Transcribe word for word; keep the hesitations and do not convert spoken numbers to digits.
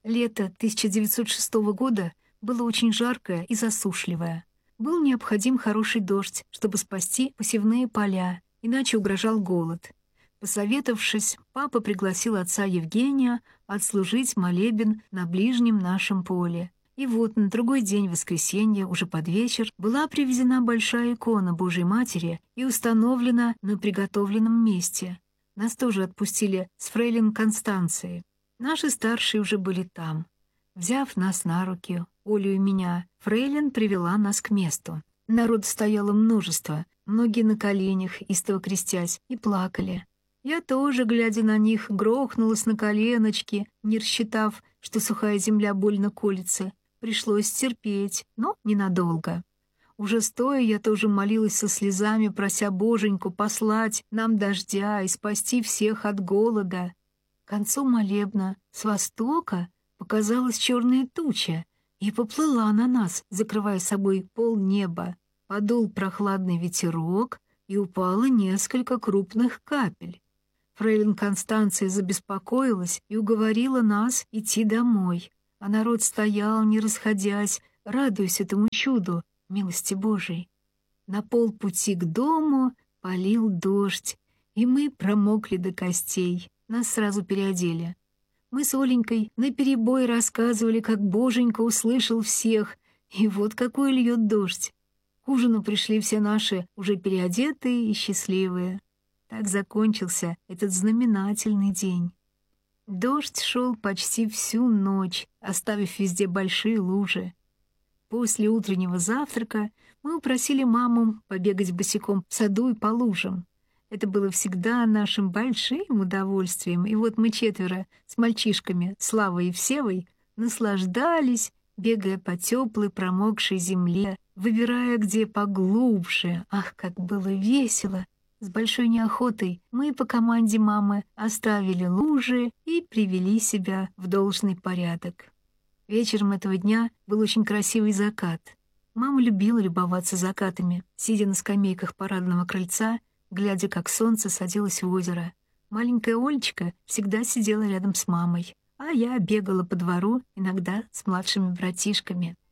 Лето тысяча девятьсот шестого года было очень жаркое и засушливое. Был необходим хороший дождь, чтобы спасти посевные поля, иначе угрожал голод. Посоветовавшись, папа пригласил отца Евгения отслужить молебен на ближнем нашем поле. И вот на другой день воскресенья, уже под вечер, была привезена большая икона Божьей Матери и установлена на приготовленном месте. Нас тоже отпустили с фрейлин Констанцией. Наши старшие уже были там. Взяв нас на руки, Олю и меня, фрейлин привела нас к месту. Народу стояло множество, многие на коленях, истово крестясь, и плакали. Я тоже, глядя на них, грохнулась на коленочки, не рассчитав, что сухая земля больно колется. Пришлось терпеть, но ненадолго. Уже стоя, я тоже молилась со слезами, прося Боженьку послать нам дождя и спасти всех от голода. К концу молебна с востока показалась черная туча и поплыла на нас, закрывая собой полнеба. Подул прохладный ветерок, и упало несколько крупных капель. Фрейлин Констанция забеспокоилась и уговорила нас идти домой, а народ стоял, не расходясь, радуясь этому чуду, милости Божией. На полпути к дому полил дождь, и мы промокли до костей. Нас сразу переодели. Мы с Оленькой наперебой рассказывали, как Боженька услышал всех, и вот какой льет дождь. К ужину пришли все наши, уже переодетые и счастливые. Так закончился этот знаменательный день. Дождь шел почти всю ночь, оставив везде большие лужи. После утреннего завтрака мы упросили маму побегать босиком в саду и по лужам. Это было всегда нашим большим удовольствием, и вот мы четверо с мальчишками, Славой и Всевой, наслаждались, бегая по теплой промокшей земле, выбирая, где поглубже. Ах, как было весело! С большой неохотой мы по команде мамы оставили лужи и привели себя в должный порядок. Вечером этого дня был очень красивый закат. Мама любила любоваться закатами, сидя на скамейках парадного крыльца, глядя, как солнце садилось в озеро. Маленькая Олечка всегда сидела рядом с мамой, а я бегала по двору, иногда с младшими братишками.